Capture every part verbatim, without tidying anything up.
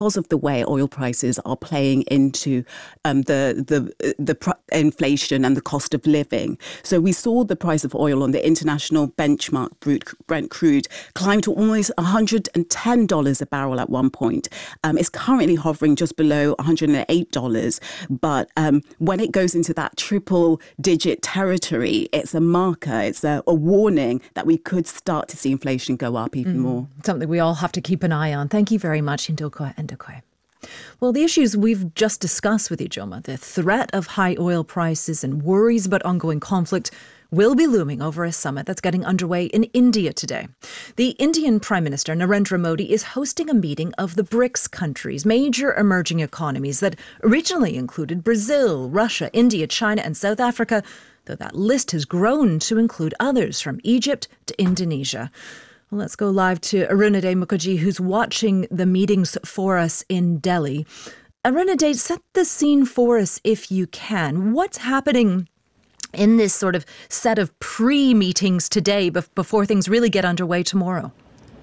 because of the way oil prices are playing into um, the the the pr- inflation and the cost of living. So we saw the price of oil on the international benchmark Brent crude climb to almost one hundred ten dollars a barrel at one point. Um, it's currently hovering just below one hundred eight dollars. But um, when it goes into that triple digit territory, it's a marker, it's a, a warning that we could start to see inflation go up even mm, more. Something we all have to keep an eye on. Thank you very much, Ndukwe Ndukwe. Well, the issues we've just discussed with you, Ijoma, the threat of high oil prices and worries about ongoing conflict will be looming over a summit that's getting underway in India today. The Indian Prime Minister, Narendra Modi, is hosting a meeting of the BRICS countries, major emerging economies that originally included Brazil, Russia, India, China and South Africa, though that list has grown to include others from Egypt to Indonesia. Well, let's go live to Arunade Mukherjee, who's watching the meetings for us in Delhi. Arunade, set the scene for us if you can. What's happening in this sort of set of pre-meetings today before things really get underway tomorrow?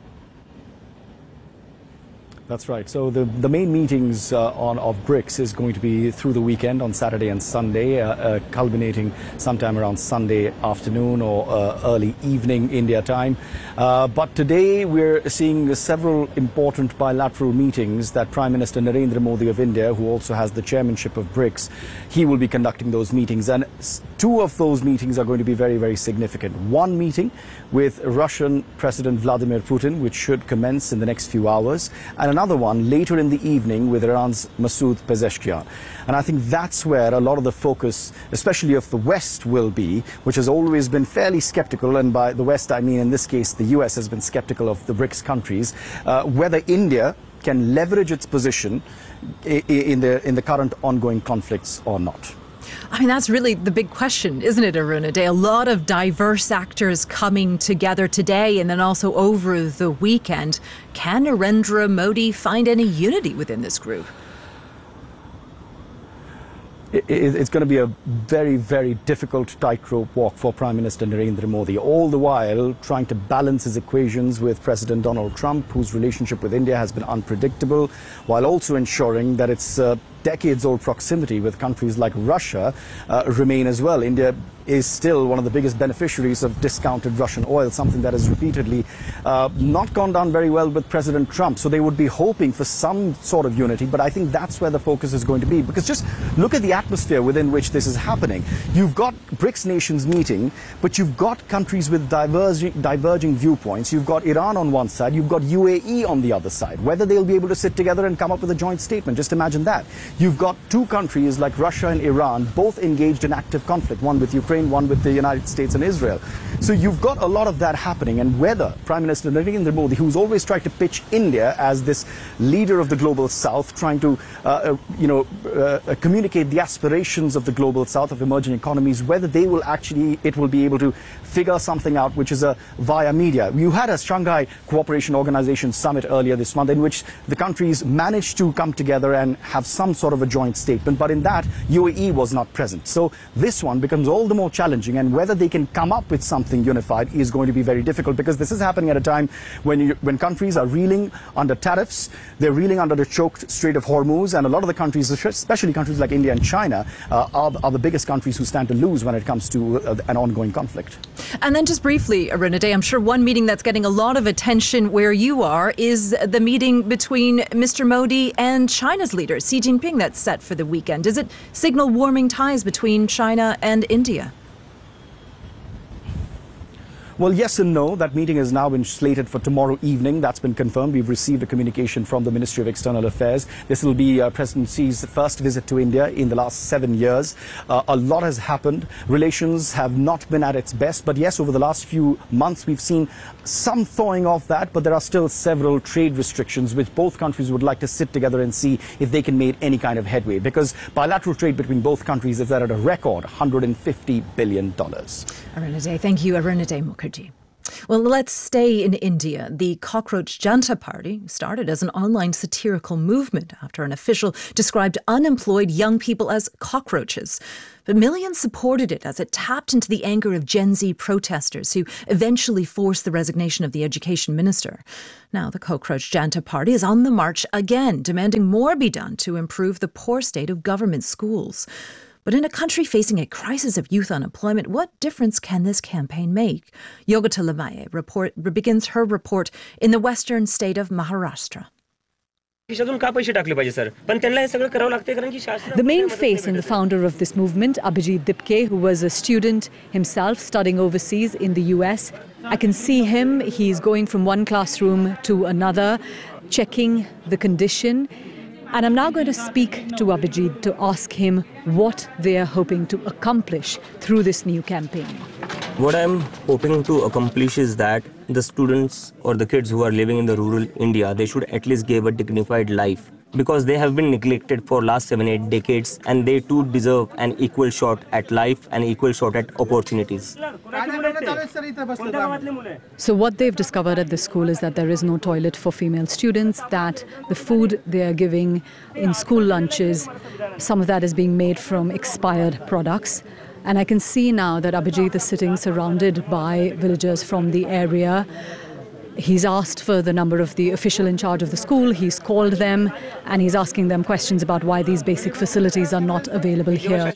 That's right. So the, the main meetings uh, on of BRICS is going to be through the weekend on Saturday and Sunday, uh, uh, culminating sometime around Sunday afternoon or uh, early evening India time. Uh, but today we're seeing several important bilateral meetings that Prime Minister Narendra Modi of India, who also has the chairmanship of BRICS, he will be conducting those meetings. And two of those meetings are going to be very, very significant. One meeting with Russian President Vladimir Putin, which should commence in the next few hours, and another one later in the evening with Iran's Masoud Pezeshkian. And I think that's where a lot of the focus, especially of the West, will be, which has always been fairly skeptical, and by the West I mean in this case the U S has been skeptical of the BRICS countries, uh, whether India can leverage its position in the, in the current ongoing conflicts or not. I mean, that's really the big question, isn't it, Arunade? A lot of diverse actors coming together today and then also over the weekend. Can Narendra Modi find any unity within this group? It's going to be a very, very difficult tightrope walk for Prime Minister Narendra Modi, all the while trying to balance his equations with President Donald Trump, whose relationship with India has been unpredictable, while also ensuring that its uh, decades-old proximity with countries like Russia uh, remain as well. India is still one of the biggest beneficiaries of discounted Russian oil, something that has repeatedly uh, not gone down very well with President Trump. So they would be hoping for some sort of unity, but I think that's where the focus is going to be, because just look at the atmosphere within which this is happening. You've got BRICS nations meeting, but you've got countries with diverging, diverging viewpoints. You've got Iran on one side, you've got U A E on the other side. Whether they'll be able to sit together and come up with a joint statement, just imagine that. You've got two countries like Russia and Iran, both engaged in active conflict, one with Ukraine, one with the United States and Israel. So you've got a lot of that happening, and whether Prime Minister Narendra Modi, who's always tried to pitch India as this leader of the global South, trying to uh, uh, you know, uh, communicate the aspirations of the global South, of emerging economies, whether they will actually, it will be able to figure something out which is a via media. You had a Shanghai Cooperation Organization summit earlier this month in which the countries managed to come together and have some sort of a joint statement, but in that U A E was not present. So this one becomes all the more challenging, and whether they can come up with something unified is going to be very difficult, because this is happening at a time when you, when countries are reeling under tariffs, they're reeling under the choked Strait of Hormuz, and a lot of the countries, especially countries like India and China, uh, are, are the biggest countries who stand to lose when it comes to uh, an ongoing conflict. And then just briefly, Arunade, I'm sure one meeting that's getting a lot of attention where you are is the meeting between Mister Modi and China's leader, Xi Jinping, that's set for the weekend. Does it signal warming ties between China and India? Well, yes and no. That meeting has now been slated for tomorrow evening. That's been confirmed. We've received a communication from the Ministry of External Affairs. This will be uh, President Xi's first visit to India in the last seven years. Uh, a lot has happened. Relations have not been at its best. But yes, over the last few months, we've seen some thawing of that. But there are still several trade restrictions which both countries would like to sit together and see if they can make any kind of headway. Because bilateral trade between both countries is at a record one hundred fifty billion dollars. Arunade, thank you, Arunade Mukherjee. Well, let's stay in India. The Cockroach Janta Party started as an online satirical movement after an official described unemployed young people as cockroaches. But millions supported it as it tapped into the anger of Gen Z protesters who eventually forced the resignation of the education minister. Now the Cockroach Janta Party is on the march again, demanding more be done to improve the poor state of government schools. But in a country facing a crisis of youth unemployment, what difference can this campaign make? Yogita Limaye report begins her report in the western state of Maharashtra. The main face and the founder of this movement, Abhijit Dipke, who was a student himself studying overseas in the U S, I can see him. He's going from one classroom to another, checking the condition. And I'm now going to speak to Abhijit to ask him what they are hoping to accomplish through this new campaign. What I'm hoping to accomplish is that the students or the kids who are living in the rural India, they should at least give a dignified life, because they have been neglected for last seven, eight decades, and they too deserve an equal shot at life and equal shot at opportunities. So what they've discovered at this school is that there is no toilet for female students, that the food they are giving in school lunches, some of that is being made from expired products. And I can see now that Abhijit is sitting surrounded by villagers from the area. He's asked for the number of the official in charge of the school. He's called them and he's asking them questions about why these basic facilities are not available here.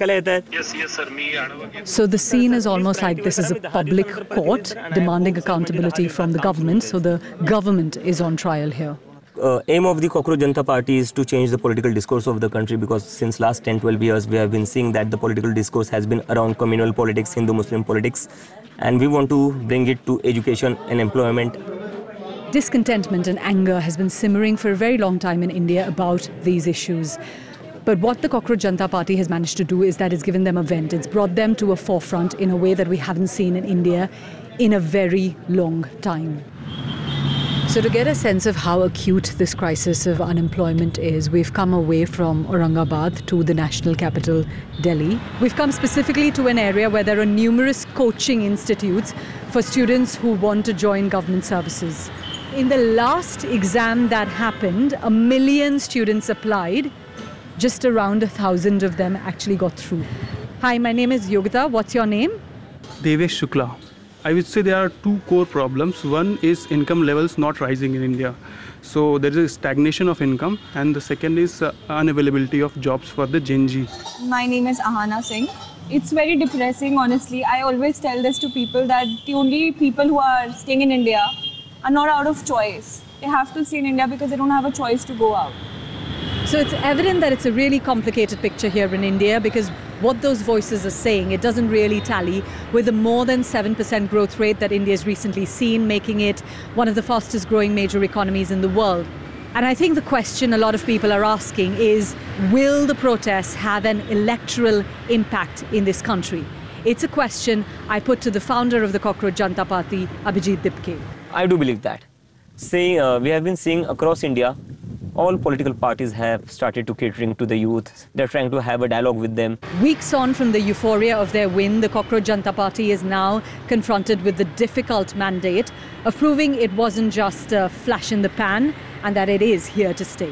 So the scene is almost like this is a public court demanding accountability from the government. So the government is on trial here. Uh, aim of the Cockroach Janta Party is to change the political discourse of the country, because since last ten, twelve years we have been seeing that the political discourse has been around communal politics, Hindu-Muslim politics, and we want to bring it to education and employment. Discontentment and anger has been simmering for a very long time in India about these issues. But what the Cockroach Janta Party has managed to do is that it's given them a vent. It's brought them to a forefront in a way that we haven't seen in India in a very long time. So to get a sense of how acute this crisis of unemployment is, we've come away from Aurangabad to the national capital, Delhi. We've come specifically to an area where there are numerous coaching institutes for students who want to join government services. In the last exam that happened, a million students applied. Just around a thousand of them actually got through. Hi, my name is Yogita. What's your name? Devesh Shukla. I would say there are two core problems. One is income levels not rising in India. So there is a stagnation of income, and the second is uh, unavailability of jobs for the Gen Z. My name is Ahana Singh. It's very depressing, honestly. I always tell this to people that the only people who are staying in India are not out of choice. They have to stay in India because they don't have a choice to go out. So it's evident that it's a really complicated picture here in India, because what those voices are saying, it doesn't really tally with the more than seven percent growth rate that India has recently seen, making it one of the fastest growing major economies in the world. And I think the question a lot of people are asking is, will the protests have an electoral impact in this country? It's a question I put to the founder of the Cockroach Janta Party, Abhijit Dipke. I do believe that. Say, uh, we have been seeing across India, all political parties have started to catering to the youth. They're trying to have a dialogue with them. Weeks on from the euphoria of their win, the Cockroach Janta Party is now confronted with the difficult mandate of proving it wasn't just a flash in the pan and that it is here to stay.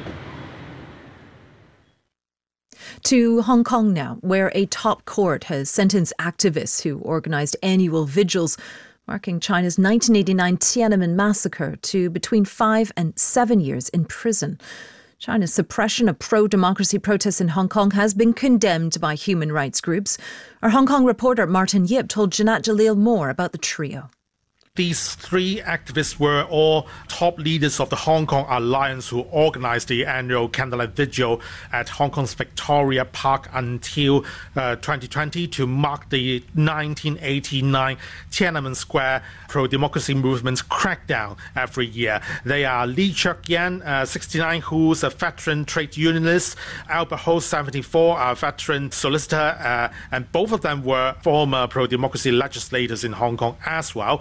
To Hong Kong now, where a top court has sentenced activists who organised annual vigils marking China's nineteen eighty-nine Tiananmen massacre to between five and seven years in prison. China's suppression of pro-democracy protests in Hong Kong has been condemned by human rights groups. Our Hong Kong reporter Martin Yip told Janat Jalil more about the trio. These three activists were all top leaders of the Hong Kong Alliance who organized the annual candlelight vigil at Hong Kong's Victoria Park until uh, twenty twenty to mark the nineteen eighty-nine Tiananmen Square pro-democracy movement's crackdown every year. They are Lee Chuk Yan, uh, sixty-nine, who's a veteran trade unionist, Albert Ho, seventy-four, a veteran solicitor, uh, and both of them were former pro-democracy legislators in Hong Kong as well. Uh,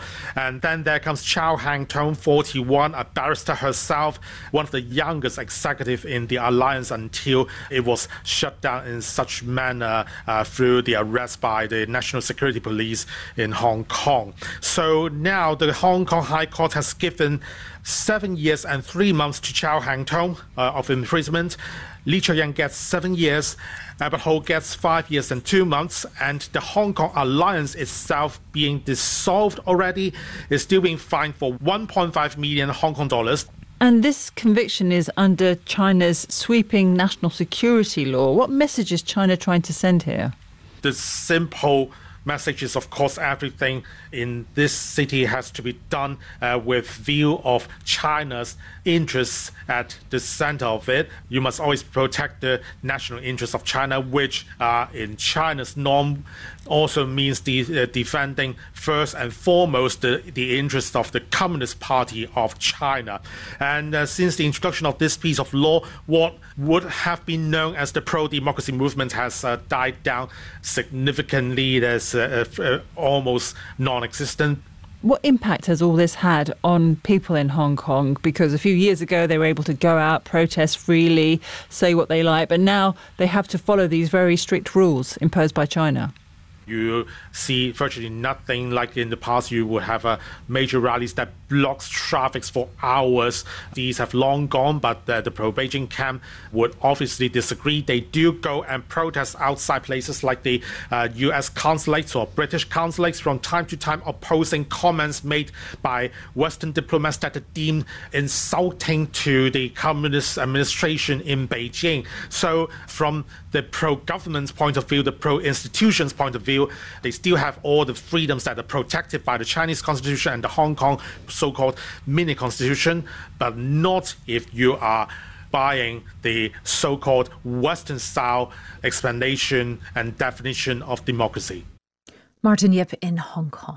And then there comes Chow Hang-tung, forty-one, a barrister herself, one of the youngest executives in the alliance until it was shut down in such manner uh, through the arrest by the National Security Police in Hong Kong. So now the Hong Kong High Court has given seven years and three months to Chow Hang-tung uh, of imprisonment. Lee Chuk-yang gets seven years, Abbott Ho gets five years and two months, and the Hong Kong alliance itself being dissolved already is still being fined for one point five million Hong Kong dollars. And this conviction is under China's sweeping national security law. What message is China trying to send here? The simple message is, of course, everything in this city has to be done uh, with view of China's interests at the center of it. You must always protect the national interests of China, which uh, in China's norm also means the, uh, defending first and foremost the, the interests of the Communist Party of China. And uh, since the introduction of this piece of law, what would have been known as the pro-democracy movement has uh, died down significantly. There's uh, uh, almost non-existent. What impact has all this had on people in Hong Kong? Because a few years ago they were able to go out, protest freely, say what they like, but now they have to follow these very strict rules imposed by China. You see virtually nothing like in the past. You would have uh, major rallies that blocks traffic for hours. These have long gone, but uh, the pro-Beijing camp would obviously disagree. They do go and protest outside places like the uh, U S consulates or British consulates from time to time, opposing comments made by Western diplomats that are deemed insulting to the communist administration in Beijing. So from the pro-government's point of view, the pro-institutions point of view, they still have all the freedoms that are protected by the Chinese constitution and the Hong Kong so-called mini constitution, but not if you are buying the so-called Western style explanation and definition of democracy. Martin Yip in Hong Kong.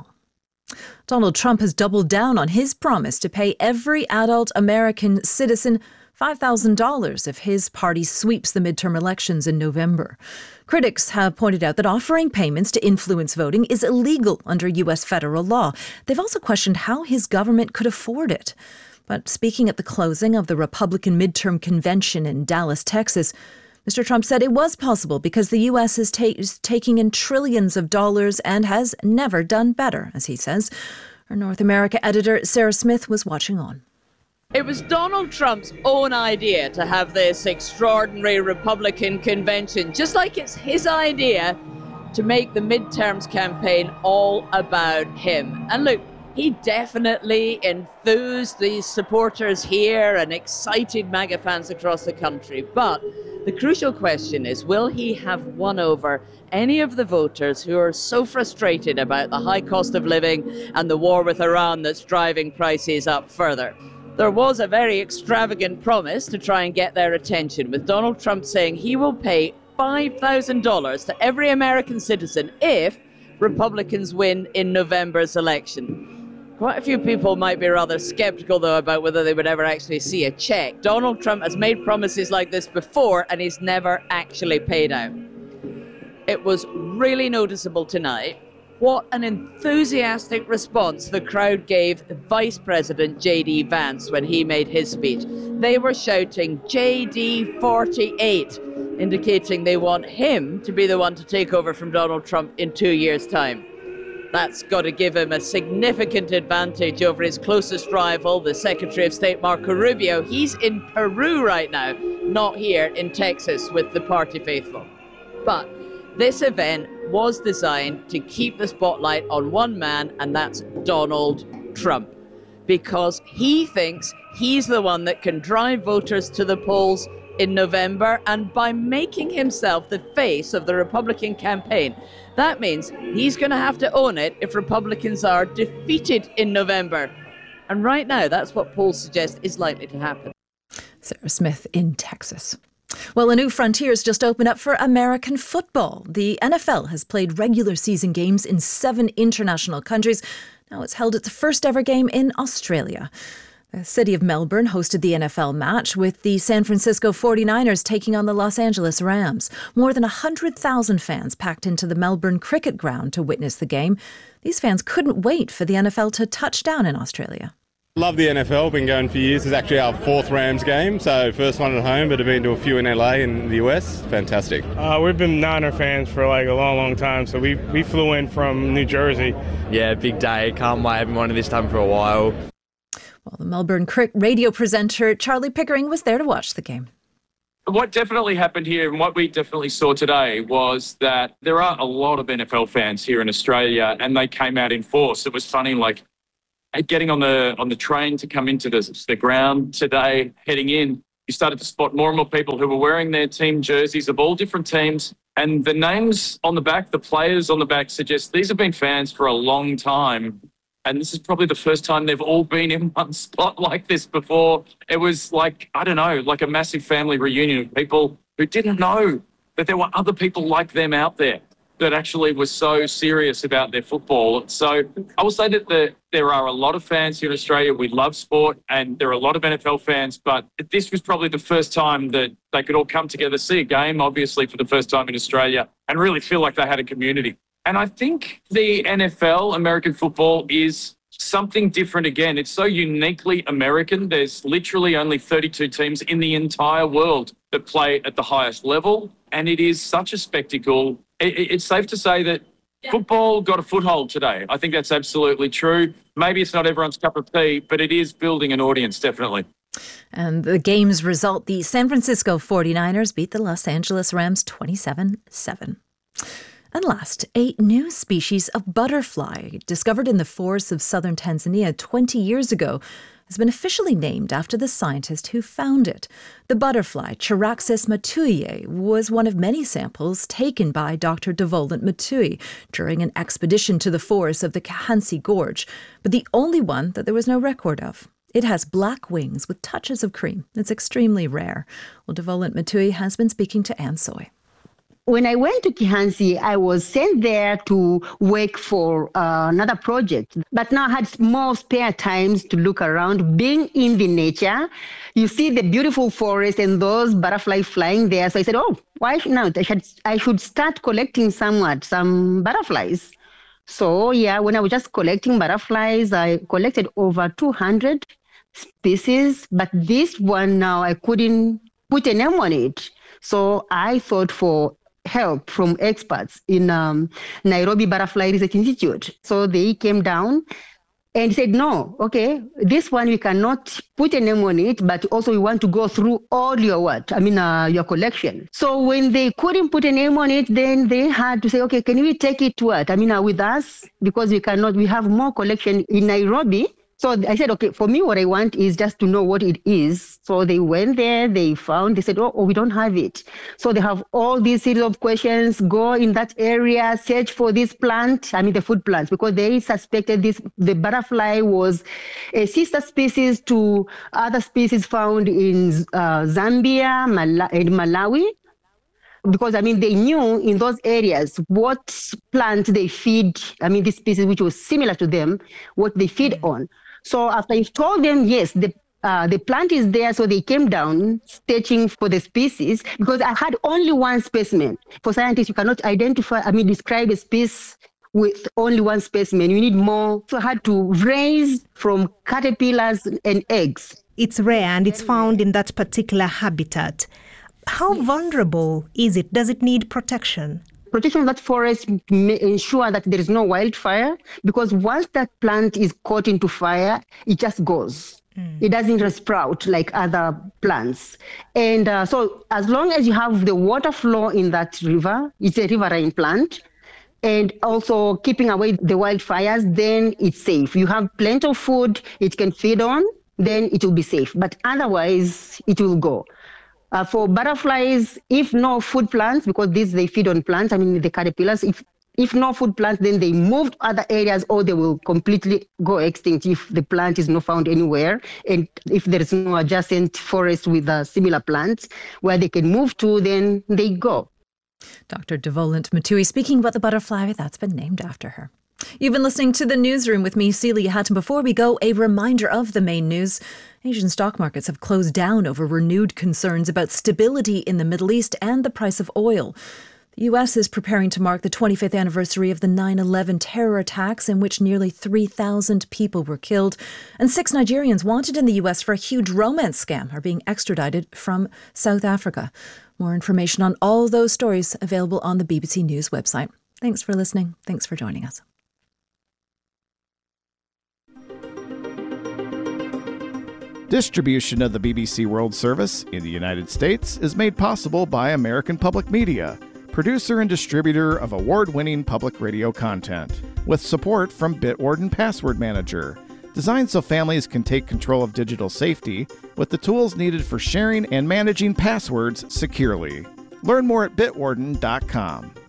Donald Trump has doubled down on his promise to pay every adult American citizen five thousand dollars if his party sweeps the midterm elections in November. Critics have pointed out that offering payments to influence voting is illegal under U S federal law. They've also questioned how his government could afford it. But speaking at the closing of the Republican midterm convention in Dallas, Texas, Mister Trump said it was possible because the U S is, ta- is taking in trillions of dollars and has never done better, as he says. Our North America editor, Sarah Smith, was watching on. It was Donald Trump's own idea to have this extraordinary Republican convention, just like it's his idea to make the midterms campaign all about him. And look, he definitely enthused these supporters here and excited MAGA fans across the country. But the crucial question is, will he have won over any of the voters who are so frustrated about the high cost of living and the war with Iran that's driving prices up further? There was a very extravagant promise to try and get their attention, with Donald Trump saying he will pay five thousand dollars to every American citizen if Republicans win in November's election. Quite a few people might be rather skeptical, though, about whether they would ever actually see a check. Donald Trump has made promises like this before, and he's never actually paid out. It was really noticeable tonight what an enthusiastic response the crowd gave Vice President J D Vance when he made his speech. They were shouting J D forty-eight, indicating they want him to be the one to take over from Donald Trump in two years' time. That's got to give him a significant advantage over his closest rival, the Secretary of State Marco Rubio. He's in Peru right now, not here in Texas with the party faithful. But this event was designed to keep the spotlight on one man, and that's Donald Trump, because he thinks he's the one that can drive voters to the polls in November, and by making himself the face of the Republican campaign, that means he's going to have to own it if Republicans are defeated in November. And right now, that's what polls suggest is likely to happen. Sarah Smith in Texas. Well, a new frontier's just opened up for American football. The N F L has played regular season games in seven international countries. Now it's held its first ever game in Australia. The city of Melbourne hosted the N F L match with the San Francisco forty-niners taking on the Los Angeles Rams. More than one hundred thousand fans packed into the Melbourne cricket ground to witness the game. These fans couldn't wait for the N F L to touch down in Australia. Love the N F L, been going for years. It's actually our fourth Rams game, so first one at home, but I've been to a few in L A and the U S. Fantastic. Uh, we've been Niner fans for like a long, long time, so we, we flew in from New Jersey. Yeah, big day. Can't wait. I've been wanting this time for a while. Well, the Melbourne Crick radio presenter Charlie Pickering was there to watch the game. What definitely happened here and what we definitely saw today was that there are a lot of N F L fans here in Australia and they came out in force. It was funny, like getting on the on the train to come into the, the ground today, heading in, you started to spot more and more people who were wearing their team jerseys of all different teams. And the names on the back, the players on the back suggest these have been fans for a long time. And this is probably the first time they've all been in one spot like this before. It was like, I don't know, like a massive family reunion of people who didn't know that there were other people like them out there that actually were so serious about their football. So I will say that the, there are a lot of fans here in Australia. We love sport and there are a lot of N F L fans, but this was probably the first time that they could all come together, see a game, obviously for the first time in Australia, and really feel like they had a community. And I think the N F L, American football, is something different again. It's so uniquely American. There's literally only thirty-two teams in the entire world that play at the highest level. And it is such a spectacle. It's safe to say that football got a foothold today. I think that's absolutely true. Maybe it's not everyone's cup of tea, but it is building an audience, definitely. And the game's result, the San Francisco forty-niners beat the Los Angeles Rams twenty-seven seven. And last, a new species of butterfly discovered in the forests of southern Tanzania twenty years ago has been officially named after the scientist who found it. The butterfly, Charaxus matui, was one of many samples taken by Doctor Devolent Matui during an expedition to the forests of the Kahansi Gorge, but the only one that there was no record of. It has black wings with touches of cream. It's extremely rare. Well, Devolent Matui has been speaking to Anne Soy. When I went to Kihansi, I was sent there to work for uh, another project. But now I had more spare times to look around. Being in the nature, you see the beautiful forest and those butterflies flying there. So I said, oh, why not? I should, I should start collecting somewhat, some butterflies. So yeah, when I was just collecting butterflies, I collected over two hundred species. But this one now, I couldn't put a name on it. So I thought for help from experts in um, Nairobi Butterfly Research Institute. So they came down and said, no, okay, this one we cannot put a name on it, but also we want to go through all your what? I mean, uh, your collection. So when they couldn't put a name on it, then they had to say, okay, can we take it to what? I mean, uh, with us, because we cannot, we have more collection in Nairobi. So I said, okay, for me, what I want is just to know what it is. So they went there, they found, they said, oh, oh, we don't have it. So they have all these series of questions, go in that area, search for this plant, I mean the food plants, because they suspected this, the butterfly was a sister species to other species found in uh, Zambia Mal- and Malawi. Because, I mean, they knew in those areas what plant they feed, I mean, this species which was similar to them, what they feed mm-hmm. on. So after I told them, yes, the uh, the plant is there, so they came down searching for the species, because I had only one specimen. For scientists, you cannot identify, I mean, describe a species with only one specimen. You need more. So I had to raise from caterpillars and eggs. It's rare and it's found in that particular habitat. How vulnerable is it? Does it need protection? Protection of that forest may ensure that there is no wildfire, because once that plant is caught into fire, it just goes. Mm. It doesn't sprout like other plants. And uh, so as long as you have the water flow in that river, it's a riverine plant, and also keeping away the wildfires, then it's safe. You have plenty of food it can feed on, then it will be safe. But otherwise, it will go. Uh, for butterflies, if no food plants, because these they feed on plants, I mean the caterpillars, if if no food plants, then they move to other areas or they will completely go extinct if the plant is not found anywhere. And if there is no adjacent forest with uh, similar plants where they can move to, then they go. Doctor Devolent Matui speaking about the butterfly that's been named after her. You've been listening to The Newsroom with me, Celia Hatton. Before we go, a reminder of the main news. Asian stock markets have closed down over renewed concerns about stability in the Middle East and the price of oil. The U S is preparing to mark the twenty-fifth anniversary of the nine eleven terror attacks in which nearly three thousand people were killed. And six Nigerians wanted in the U S for a huge romance scam are being extradited from South Africa. More information on all those stories available on the B B C News website. Thanks for listening. Thanks for joining us. Distribution of the B B C World Service in the United States is made possible by American Public Media, producer and distributor of award-winning public radio content, with support from Bitwarden Password Manager, designed so families can take control of digital safety with the tools needed for sharing and managing passwords securely. Learn more at bitwarden dot com.